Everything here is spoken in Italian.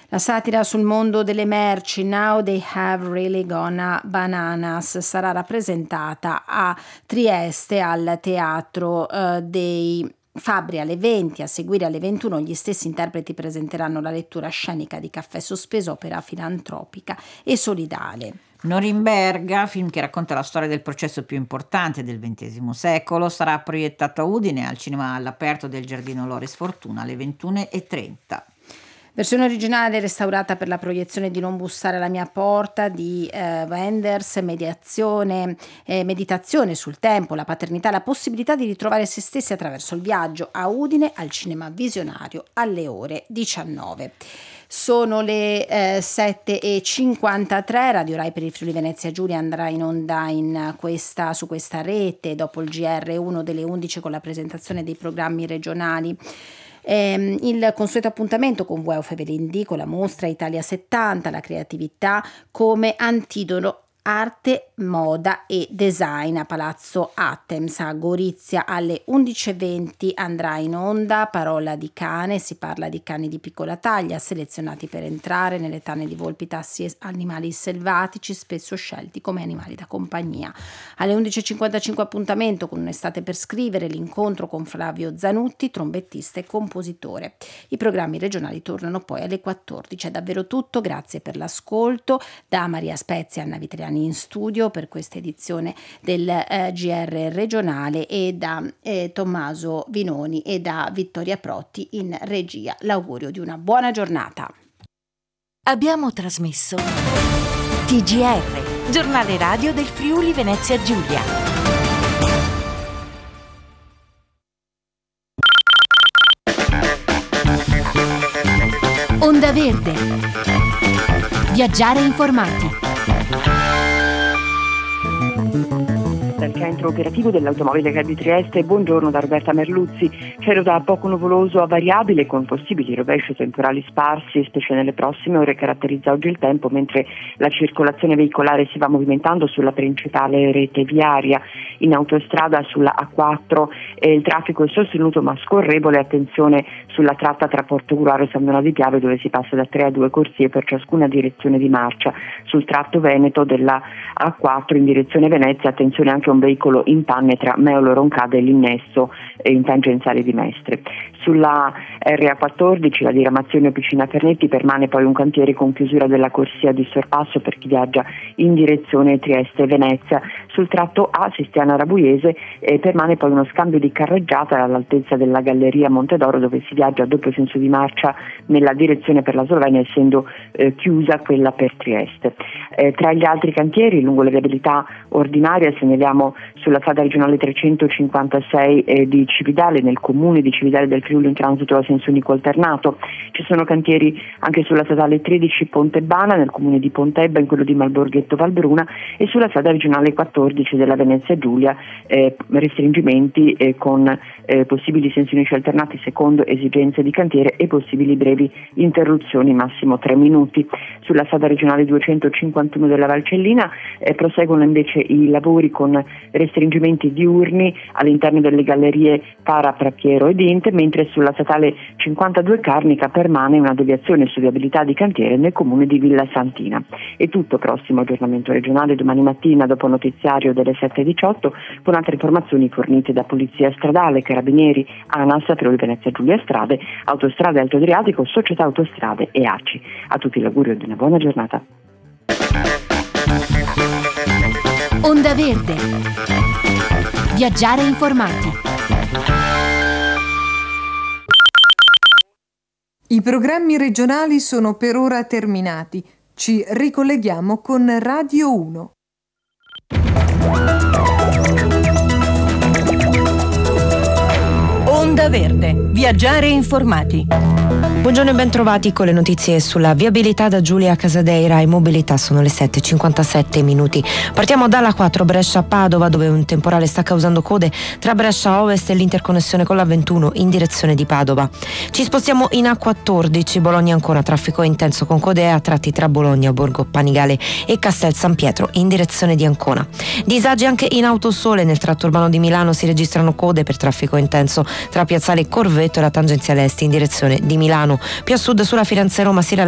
La satira sul mondo delle merci, Now They Have Really Gone Bananas, sarà rappresentata a Trieste al Teatro dei Fabbri alle 20, a seguire alle 21 gli stessi interpreti presenteranno la lettura scenica di Caffè sospeso, opera filantropica e solidale. Norimberga, film che racconta la storia del processo più importante del XX secolo, sarà proiettato a Udine al cinema all'aperto del Giardino Loris Fortuna alle 21:30. Versione originale restaurata per la proiezione di Non bussare alla mia porta di Wenders, meditazione sul tempo, la paternità, la possibilità di ritrovare se stessi attraverso il viaggio a Udine al cinema visionario alle ore 19. Sono le 7:53, Radio Rai per il Friuli Venezia Giulia andrà in onda su questa rete dopo il GR1 delle 11 con la presentazione dei programmi regionali. Il consueto appuntamento con Gueo Fevelin con la mostra Italia 70, la creatività come antidoto arte, moda e design a Palazzo Attems a Gorizia alle 11:20 andrà in onda Parola di cane, si parla di cani di piccola taglia selezionati per entrare nelle tane di volpi, tassi e animali selvatici spesso scelti come animali da compagnia. Alle 11:55 appuntamento con Un'estate per scrivere, l'incontro con Flavio Zanutti, trombettista e compositore. I programmi regionali tornano poi alle 14. È davvero tutto, grazie per l'ascolto da Maria Spezia e Anna Vitriani in studio per questa edizione del GR regionale e da Tommaso Vinoni e da Vittoria Protti in regia. L'augurio di una buona giornata. Abbiamo trasmesso TGR, giornale radio del Friuli Venezia Giulia. Onda Verde. Viaggiare informati. Dal centro operativo dell'automobile Club di Trieste, buongiorno da Roberta Merluzzi. Cielo da poco nuvoloso a variabile con possibili rovesci temporali sparsi, specie nelle prossime ore caratterizza oggi il tempo, mentre la circolazione veicolare si va movimentando sulla principale rete viaria. In autostrada sulla A4 il traffico è sostenuto ma scorrevole, attenzione sulla tratta tra Portogruaro e San Donato di Piave dove si passa da 3 a 2 corsie per ciascuna direzione di marcia. Sul tratto veneto della A4 in direzione Venezia attenzione anche a un veicolo in panne tra Meolo Roncada e l'innesso in tangenziale di Mestre. Sulla RA14 la diramazione Opicina Pernetti permane poi un cantiere con chiusura della corsia di sorpasso per chi viaggia in direzione Trieste-Venezia. Sul tratto A Sistiana Rabuiese permane poi uno scambio di carreggiata all'altezza della Galleria Montedoro dove si viaggia a doppio senso di marcia nella direzione per la Slovenia essendo chiusa quella per Trieste. Tra gli altri cantieri lungo la viabilità ordinaria segnaliamo sulla strada regionale 356 di Cividale, nel comune di Cividale del Friuli in transito a senso unico alternato. Ci sono cantieri anche sulla statale 13 Pontebana nel comune di Pontebba, in quello di Malborghetto Valbruna e sulla strada regionale 14 della Venezia Giulia, restringimenti con possibili sensi unici alternati secondo esigenze di cantiere e possibili brevi interruzioni, massimo 3 minuti. Sulla strada regionale 251 della Valcellina proseguono invece i lavori con restringimenti diurni all'interno delle gallerie Para, Prappiero ed Int, mentre sulla statale 52 Carnica permane una deviazione su viabilità di cantiere nel comune di Villa Santina. È tutto, prossimo aggiornamento regionale domani mattina dopo notiziario delle 7:18 con altre informazioni fornite da Polizia Stradale, Carabinieri, ANAS, Friuli Venezia Giulia Strade, Autostrade Alto Adriatico, Società Autostrade e ACI. A tutti l'augurio di una buona giornata. Onda Verde. Viaggiare informati. I programmi regionali sono per ora terminati. Ci ricolleghiamo con Radio 1. Onda Verde. Viaggiare informati. Buongiorno e ben trovati con le notizie sulla viabilità da Giulia Casadeira e mobilità. Sono le 7:57 minuti. Partiamo dalla 4 Brescia-Padova dove un temporale sta causando code tra Brescia Ovest e l'interconnessione con la 21 in direzione di Padova. Ci spostiamo in A14 Bologna-Ancona, traffico intenso con code a tratti tra Bologna, Borgo Panigale e Castel San Pietro in direzione di Ancona. Disagi anche in Autosole, nel tratto urbano di Milano si registrano code per traffico intenso tra Piazzale Corvetto e la tangenziale est in direzione di Milano. Più a sud sulla Firenze-Roma si